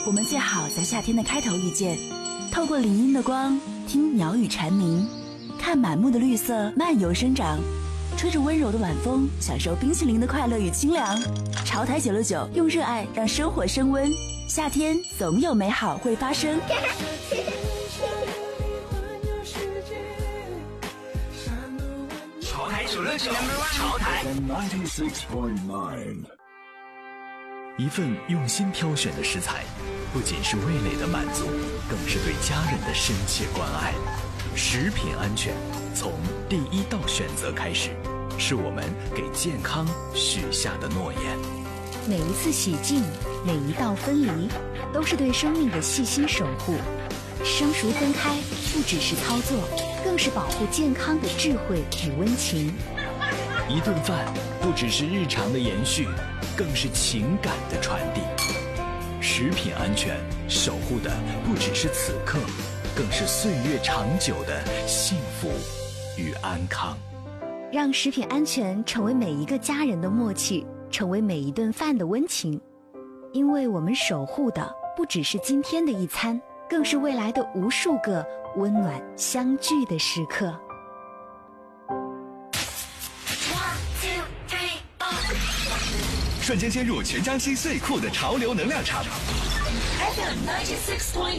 我们最好在夏天的开头遇见，透过林荫的光，听鸟语蝉鸣，看满目的绿色漫游生长，吹着温柔的晚风，享受冰淇淋的快乐与清凉。潮台969用热爱让生活升温，夏天总有美好会发生。 潮台969，潮台 96.9。 一份用心挑选的食材，不仅是味蕾的满足，更是对家人的深切关爱。食品安全从第一道选择开始，是我们给健康许下的诺言。 每一次洗净，每一道分离，都是对生命的细心守护。生熟分开不只是操作，更是保护健康的智慧与温情。 一顿饭不只是日常的延续，更是情感的传递。食品安全守护的不只是此刻，更是岁月长久的幸福与安康。 让食品安全成为每一个家人的默契，成为每一顿饭的温情。因为我们守护的不只是今天的一餐，更是未来的无数个温暖相聚的时刻。 瞬间陷入全江西最酷的潮流能量场。 FM 96.9